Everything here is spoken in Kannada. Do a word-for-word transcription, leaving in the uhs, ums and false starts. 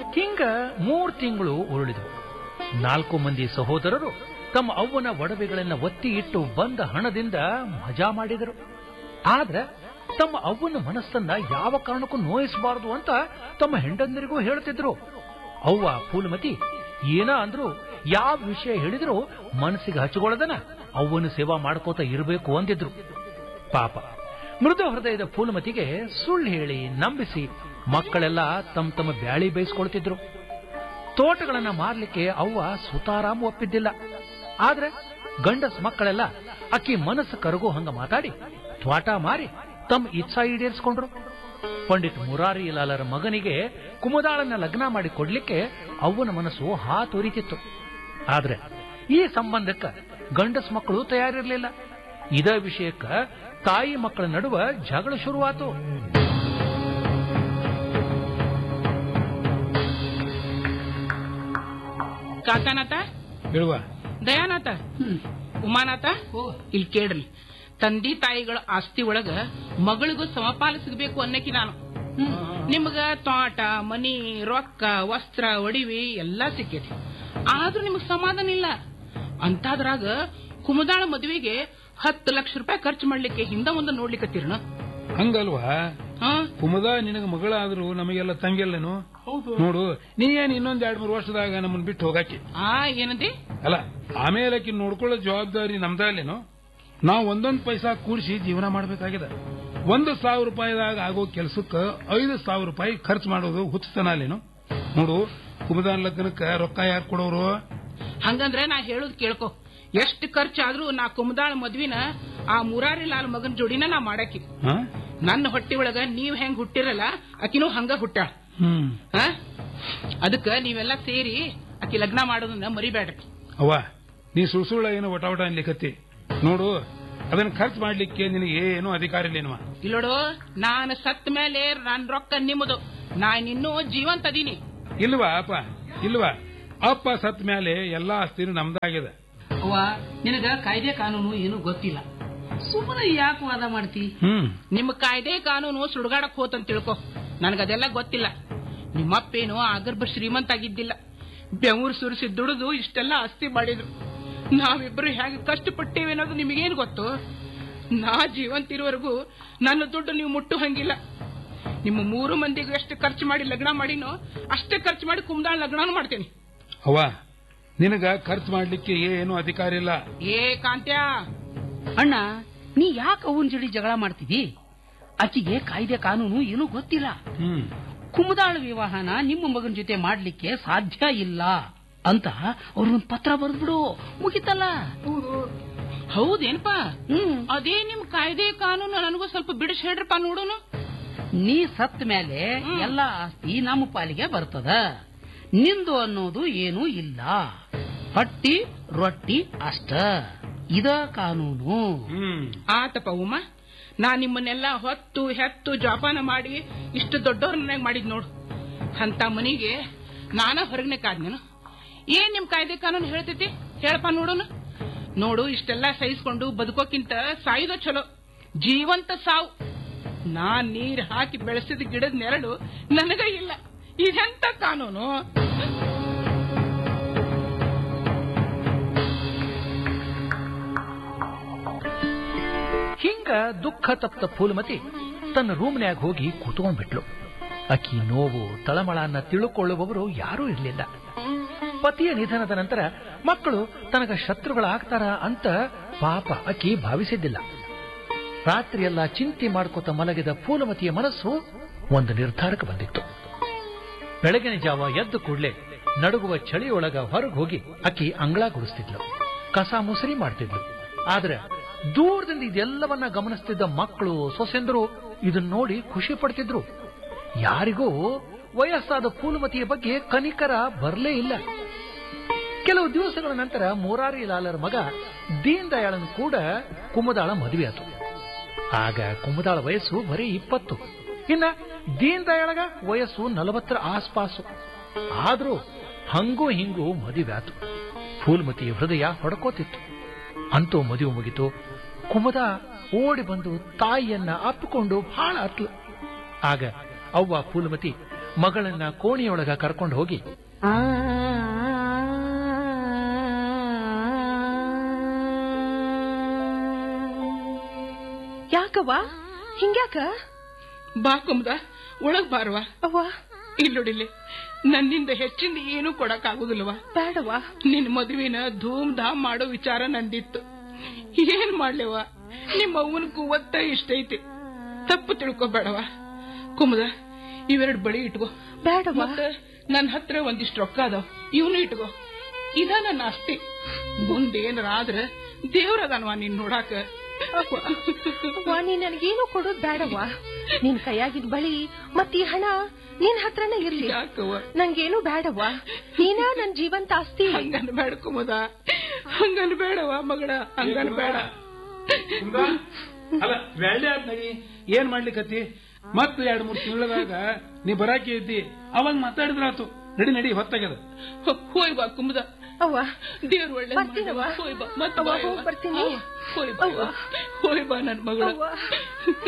ಹಿಂಗ ಮೂರು ತಿಂಗಳು ಉರುಳಿದವು. ನಾಲ್ಕು ಮಂದಿ ಸಹೋದರರು ತಮ್ಮ ಅವ್ವನ ಒಡವೆಗಳನ್ನ ಒತ್ತಿ ಇಟ್ಟು ಬಂದ ಹಣದಿಂದ ಮಜಾ ಮಾಡಿದರು. ಆದ್ರೆ ತಮ್ಮ ಅವ್ವನ ಮನಸ್ಸನ್ನ ಯಾವ ಕಾರಣಕ್ಕೂ ನೋಯಿಸಬಾರದು ಅಂತ ತಮ್ಮ ಹೆಂಡಂದರಿಗೂ ಹೇಳ್ತಿದ್ರು. ಅವ್ವ ಫೂಲಮತಿ ಏನ ಅಂದ್ರು ಯಾವ ವಿಷಯ ಹೇಳಿದ್ರು ಮನಸ್ಸಿಗೆ ಹಚ್ಕೊಳ್ಳದನ ಅವ್ವನ ಸೇವಾ ಮಾಡ್ಕೋತ ಇರಬೇಕು ಅಂದಿದ್ರು. ಪಾಪ ಮೃದು ಹೃದಯದ ಫೂಲಮತಿಗೆ ಸುಳ್ಳು ಹೇಳಿ ನಂಬಿಸಿ ಮಕ್ಕಳೆಲ್ಲ ತಮ್ಮ ತಮ್ಮ ಬ್ಯಾಳಿ ಬೇಯಿಸ್ಕೊಳ್ತಿದ್ರು. ತೋಟಗಳನ್ನ ಮಾರ್ಲಿಕ್ಕೆ ಅವ್ವ ಸುತಾರಾಮ್ ಒಪ್ಪಿದ್ದಿಲ್ಲ. ಆದ್ರೆ ಗಂಡಸ್ ಮಕ್ಕಳೆಲ್ಲ ಅಕ್ಕಿ ಮನಸ್ಸು ಕರಗೋ ಹಂಗ ಮಾತಾಡಿ ತ್ವಾಟ ಮಾರಿ ತಮ್ಮ ಇಚ್ಛಾ ಈಡೇರಿಸಿಕೊಂಡ್ರು. ಪಂಡಿತ್ ಮುರಾರಿ ಲಾಲರ ಮಗನಿಗೆ ಕುಮುದಾಳನ್ನ ಲಗ್ನ ಮಾಡಿ ಕೊಡ್ಲಿಕ್ಕೆ ಅವ್ವನ ಮನಸ್ಸು ಹಾತೊರಿತಿತ್ತು. ಆದ್ರೆ ಈ ಸಂಬಂಧಕ್ಕ ಗಂಡಸ್ ಮಕ್ಕಳು ತಯಾರಿರ್ಲಿಲ್ಲ. ಇದೇ ವಿಷಯಕ್ಕ ತಾಯಿ ಮಕ್ಕಳ ನಡುವ ಜಗಳ ಶುರುವಾತು. ಕಾಕಾನಾಥ, ದಯಾನಾಥ, ಉಮಾನಾಥ, ಇಲ್ಲಿ ಕೇಳ್ರಿ. ತಂದಿ ತಾಯಿಗಳ ಆಸ್ತಿ ಒಳಗ ಮಗಳಿಗೂ ಸಮಪಾಲು ಸಿಗಬೇಕು ಅನ್ನಕ್ಕೆ ನಾನು ನಿಮ್ಗ ತೋಟ ಮನಿ ರೊಕ್ಕ ವಸ್ತ್ರ ಒಡಿವಿ ಎಲ್ಲಾ ಸಿಕ್ಕೈತಿ. ಆದ್ರೂ ನಿಮಗ್ ಸಮಾಧಾನ ಇಲ್ಲ. ಅಂತಾದ್ರಾಗ ಕುಮುದಾಳ ಮದುವೆಗೆ ಹತ್ತು ಲಕ್ಷ ರೂಪಾಯಿ ಖರ್ಚು ಮಾಡ್ಲಿಕ್ಕೆ ಹಿಂದ ಮುಂದೆ ನೋಡ್ಲಿಕ್ಕತ್ತೀರಣ. ಹಂಗಲ್ವಾ? ಕುಮುದ ನಿನಗ ಮಗಳಾದ್ರು ನಮಗೆಲ್ಲ ತಂಗಿಯಲ್ಲೇನು? ನೋಡು, ನೀ ಏನ್ ಇನ್ನೊಂದ್ ಎರಡ್ ಮೂರು ವರ್ಷದಾಗ ನಮ್ಮನ್ ಬಿಟ್ಟು ಹೋಗಾಕಿ. ಆ ಏನಂದಿ? ಅಲ್ಲ, ಆಮೇಲೆ ಆಕಿ ನೋಡ್ಕೊಳ್ಳೋ ಜವಾಬ್ದಾರಿ ನಮ್ದಲ್ಲೇನು? ನಾವು ಒಂದೊಂದ್ ಪೈಸಾ ಕೂಡಿಸಿ ಜೀವನ ಮಾಡ್ಬೇಕಾಗಿದೆ. ಒಂದು ಸಾವಿರ ರೂಪಾಯಿದಾಗ ಆಗೋ ಕೆಲ್ಸಕ್ಕ ಐದು ಸಾವಿರ ರೂಪಾಯಿ ಖರ್ಚು ಮಾಡೋದು ಹುಚ್ಚತನ ಅಲ್ಲೇನು? ನೋಡು, ಕುಮುದಾನ್ ಲಗ್ನಕ್ಕ ರೊಕ್ಕ ಯಾರು ಕೊಡೋರು? ಹಂಗಂದ್ರೆ ನಾ ಹೇಳುದ್ ಕೇಳ್ಕೊ. ಎಷ್ಟು ಖರ್ಚಾದ್ರೂ ನಾ ಕುಮುದಾಳ ಮದ್ವಿನ ಆ ಮುರಾರಿ ಲಾಲ್ ಮಗನ್ ಜೋಡಿನ ನಾ ಮಾಡಾಕಿ. ನನ್ನ ಹೊಟ್ಟಿ ಒಳಗ ನೀವ್ ಹೆಂಗ್ ಹುಟ್ಟಿರಲ್ಲ ಆಕಿನೂ ಹಂಗ ಹುಟ್ಟಾಳ. ಅದಕ್ಕ ನೀವೆಲ್ಲ ಸೇರಿ ಆಕಿ ಲಗ್ನ ಮಾಡೋದನ್ನ ಮರಿಬೇಡ್ರಿ. ಅವ್ವ, ನೀ ಸುಳ್ ಸುಳ್ಳ ಏನೋ ಒಟ ಒಟ ಅನ್ಲಿಕತ್ತಿ. ನೋಡು, ಅದನ್ನ ಖರ್ಚು ಮಾಡ್ಲಿಕ್ಕೆ ನಿನಗೆ ಏನು ಅಧಿಕಾರ ಇಲ್ಲೇನವ? ಇಲ್ಲೋಡು, ನಾನು ಸತ್ ಮೇಲೆ ನನ್ ರೊಕ್ಕ ನಿಮ್ಮದು. ನಾನಿನ್ನೂ ಜೀವಂತ ಅದೀನಿ. ಇಲ್ವಾ ಅಪ್ಪ? ಇಲ್ವಾ? ಅಪ್ಪ ಸತ್ ಮೇಲೆ ಎಲ್ಲಾ ಆಸ್ತಿನೂ ನಮ್ದಾಗಿದೆ. ಅವ್ವ, ನಿನಗ ಕಾಯ್ದೆ ಕಾನೂನು ಏನು ಗೊತ್ತಿಲ್ಲ. ಸುಮ್ಮನೆ ಯಾಕೆ ವಾದ ಮಾಡ್ತಿ? ನಿಮ್ಮ ಕಾಯ್ದೆ ಕಾನೂನು ಸುಡುಗಾಡಕ್ ಹೋತಂತ ತಿಳ್ಕೊ. ನನಗದೆಲ್ಲ ಗೊತ್ತಿಲ್ಲ. ನಿಮ್ಮಪ್ಪೇನು ಆಗರ್ಭ ಶ್ರೀಮಂತ ಆಗಿದ್ದಿಲ್ಲ. ಬೆವರು ಸುರಿಸಿ ದುಡಿದು ಇಷ್ಟೆಲ್ಲ ಆಸ್ತಿ ಮಾಡಿದ್ರು. ನಾವಿಬ್ರು ಹೇಗೆ ಕಷ್ಟಪಟ್ಟೇವೆ ಅನ್ನೋದು ನಿಮಗೇನು ಗೊತ್ತು? ನಾ ಜೀವಂತಿರುವವರೆಗೂ ನನ್ನ ದುಡ್ಡು ನೀವು ಮುಟ್ಟು ಹಂಗಿಲ್ಲ. ನಿಮ್ಮ ಮೂರು ಮಂದಿಗೂ ಎಷ್ಟು ಖರ್ಚು ಮಾಡಿ ಲಗ್ನ ಮಾಡಿನೋ ಅಷ್ಟೇ ಖರ್ಚು ಮಾಡಿ ಕುಮದಾಳ ಲಗ್ನ ಮಾಡ್ತೇನೆ. ಅವ್ವ, ನಿನಗ ಖರ್ಚು ಮಾಡ್ಲಿಕ್ಕೆ ಏನು ಅಧಿಕಾರ ಇಲ್ಲ. ಏ ಕಾಂತ್ಯ ಅಣ್ಣ, ನೀ ಯಾಕೆ ಅವನ್ ಜಡಿ ಜಗಳ ಮಾಡ್ತಿದಿ? ಆಕಿಗೆ ಕಾಯ್ದೆ ಕಾನೂನು ಏನು ಗೊತ್ತಿಲ್ಲ. ಕುಮದಾಳ ವಿವಾಹನ ನಿಮ್ಮ ಮಗನ ಜೊತೆ ಮಾಡ್ಲಿಕ್ಕೆ ಸಾಧ್ಯ ಇಲ್ಲ ಅಂತ ಅವ್ರೊಂದ್ ಪತ್ರ ಬರೆದ್ಬಿಡು, ಮುಗಿತಲ್ಲ. ಹೌದೇನಪ್ಪಾ? ಅದೇ ನಿಮ್ ಕಾಯ್ದೆ ಕಾನೂನು ನನಗೂ ಸ್ವಲ್ಪ ಬಿಡಿಸಿ ಹೇಳ್ರಪ್ಪ ನೋಡೋನು. ನೀ ಸತ್ ಮೇಲೆ ಎಲ್ಲಾ ಆಸ್ತಿ ನಮ್ಮ ಪಾಲಿಗೆ ಬರ್ತದ. ನಿಂದು ಅನ್ನೋದು ಏನೂ ಇಲ್ಲ. ಹೊಟ್ಟಿ ರೊಟ್ಟಿ ಅಷ್ಟ. ಇದ ಕಾನೂನು. ಆತಪ್ಪ ಉಮ್ಮ, ನಾ ನಿಮ್ಮನ್ನೆಲ್ಲ ಹೊತ್ತು ಹೆತ್ತು ಜೋಪಾನ ಮಾಡಿ ಇಷ್ಟು ದೊಡ್ಡವ್ರನ್ನ ಮಾಡಿದ್ ನೋಡು. ಅಂತ ಮನಿಗೆ ನಾನ ಹೊರಗನೆ ಕಾದ್ನೇನು? ಏನ್ ನಿಮ್ ಕಾಯ್ದೆ ಕಾನೂನು ಹೇಳ್ತೈತಿ ಹೇಳಪ್ಪ ನೋಡೋನು. ನೋಡು, ಇಷ್ಟೆಲ್ಲ ಸಹಿಸ್ಕೊಂಡು ಬದುಕೋಕ್ಕಿಂತ ಸಾಯುದ ಚಲೋ. ಜೀವಂತ ಸಾವು. ನಾ ನೀರ್ ಹಾಕಿ ಬೆಳೆಸಿದ ಗಿಡದ ನೆರಳು ನನಗ ಇಲ್ಲ. ಇದೆಂತ ಕಾನೂನು? ಹಿಂಗ ದುಃಖ ತಪ್ತ ಫೂಲಮತಿ ತನ್ನ ರೂಮ್ನ್ಯಾಗ ಹೋಗಿ ಕೂತ್ಕೊಂಡ್ಬಿಟ್ಲು. ಅಕ್ಕಿ ನೋವು ತಳಮಳನ್ನ ತಿಳುಕೊಳ್ಳುವವರು ಯಾರೂ ಇರಲಿಲ್ಲ. ಪತಿಯ ನಿಧನದ ನಂತರ ಮಕ್ಕಳು ತನಗ ಶತ್ರುಗಳಾಗ್ತಾರ ಅಂತ ಪಾಪ ಅಕ್ಕಿ ಭಾವಿಸಿದ್ದಿಲ್ಲ. ರಾತ್ರಿಯೆಲ್ಲ ಚಿಂತೆ ಮಾಡ್ಕೋತ ಮಲಗಿದ ಫೂಲಮತಿಯ ಮನಸ್ಸು ಒಂದು ನಿರ್ಧಾರಕ್ಕೆ ಬಂದಿತ್ತು. ಬೆಳಗಿನ ಜಾವ ಎದ್ದು ಕೂಡಲೇ ನಡುಗುವ ಚಳಿಯೊಳಗ ಹೊರಗೆ ಹೋಗಿ ಅಕ್ಕಿ ಅಂಗಳ ಗುಡಿಸ್ತಿದ್ಲು, ಕಸ ಮುಸರಿ ಮಾಡ್ತಿದ್ಲು. ಆದ್ರೆ ದೂರದಿಂದ ಇದೆಲ್ಲವನ್ನ ಗಮನಿಸ್ತಿದ್ದ ಮಕ್ಕಳು ಸೊಸೆಂದರು ಇದನ್ನ ನೋಡಿ ಖುಷಿ ಪಡ್ತಿದ್ರು. ಯಾರಿಗೂ ವಯಸ್ಸಾದ ಫೂಲಮತಿಯ ಬಗ್ಗೆ ಕನಿಕರ ಬರಲೇ ಇಲ್ಲ. ಕೆಲವು ದಿವಸಗಳ ನಂತರ ಮುರಾರಿ ಲಾಲರ ಮಗ ದೀನ್ ದಯಾಳನ್ ಕೂಡ ಕುಮುದಾಳ ಮದುವೆ ಆತು. ಆಗ ಕುಮುದಾಳ ವಯಸ್ಸು ಬರೀ ಇಪ್ಪತ್ತು, ಇನ್ನ ದೀನ್ ದಯಾಳಗ ವಯಸ್ಸು ನಲವತ್ತರ ಆಸ್ಪಾಸು. ಆದ್ರೂ ಹಂಗೂ ಹಿಂಗೂ ಮದುವೆ ಆತು. ಫೂಲಮತಿಯ ಹೃದಯ ಹೊಡ್ಕೋತಿತ್ತು. ಅಂತೂ ಮದುವೆ ಮುಗಿತು. ಕುಮುದ ಓಡಿ ಬಂದು ತಾಯಿಯನ್ನ ಅಪ್ಪಿಕೊಂಡು ಬಹಳ ಅತ್ಲು. ಆಗ ಅವ್ವ ಫೂಲಮತಿ ಮಗಳನ್ನ ಕೋಣೆಯೊಳಗ ಕರ್ಕೊಂಡು ಹೋಗಿ, ಯಾಕವ್ವ ಹಿಂಗ್ಯಾಕ? ಬಾ ಕುಮುದ, ಒಳಗ್ ಬಾರವ. ಅವ್ವ ಇಲ್ಲೊಡಿಲಿ, ನನ್ನಿಂದ ಹೆಚ್ಚಿಂದ ಏನೂ ಕೊಡಕ್ಕಾಗುದಿಲ್ವಾ? ಬೇಡವ್ವ. ನಿನ್ ಮದುವಿನ ಧೂಮ್ ಧಾಮ್ ಮಾಡೋ ವಿಚಾರ ನಂದಿತ್ತು. ಏನ್ ಮಾಡ್ಲೇವ, ನಿಮ್ಮ ಅವ್ವನ ಕೂವತ್ತ ಇಷ್ಟ ಐತಿ. ತಪ್ಪು ತಿಳ್ಕೊಬೇಡವ. ಕುಮುದ, ಇವೆರಡು ಬಳಿ ಇಟ್ಕೋ. ಬೇಡವ್ವ. ನನ್ನ ಹತ್ರ ಒಂದಿಷ್ಟು ರೊಕ್ಕ ಅದಾವ, ಇವನು ಇಟ್ಕೋ. ಇದ ನನ್ನ ಆಸ್ತಿ. ಮುಂದೇನಾದ್ರ ದೇವ್ರದನ್ವಾ ನೀನ್ ನೋಡಾಕ. ನೀ ನನಗೇನು ಕೊಡೋದ್ ಬೇಡವ್ವ. ನಿನ್ ಕೈಯಾಗಿದ್ ಬಳಿ ಮತ್ ಈ ಹಣ ನಿನ್ ಹತ್ರನೇ ಇರ್ಲಿ. ನಂಗೇನು ಬೇಡವ್ವ. ನೀನ ನನ್ ಜೀವಂತ ಆಸ್ತಿ. ಹಂಗನ್ ಬೇಡ ಕುಮುದ, ಹಂಗನ್ ಬೇಡವ ಮಗಳ, ಹಂಗನ್ ಬೇಡ. ಅಲ್ಲ ಬೆಳ್ಳಿ ಆದ್ ನಡಿ, ಏನ್ ಮಾಡ್ಲಿಕ್ಕತ್ತಿ? ಮತ್ ಎರಡ್ ಮೂರ್ ತಿಂಗಳದಾಗ ನೀ ಬರಾಕಿ ಐತಿ, ಅವಾಗ ಮಾತಾಡಿದ್ರಾತು. ನಡಿ ನಡಿ, ಹೊತ್ತಾಗ್ಯದ. ಹೋಯ್ ಬಾ ಕುಮುದ. ಅವ್ವ ದೇವ್ರ ಒಳ್ಳೆ ಬರ್ತೀನವ್ವ. ಹೋಯ್ ಬಾ, ಮತ್ ಬರ್ತೀನಿ. ಹೋಯ್ ಬಾ, ಹೋಯ್ ಬಾ ನನ್ ಮಗಳ.